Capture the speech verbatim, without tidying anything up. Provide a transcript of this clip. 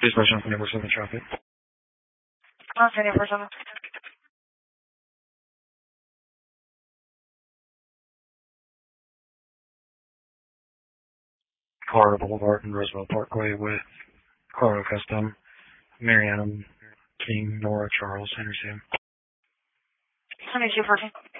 Please question for number seven traffic. Okay, number seven. Colorado Boulevard and Roosevelt Parkway with Colorado Custom, Marianne King, Nora Charles, Henry Sam. twenty-two fourteen.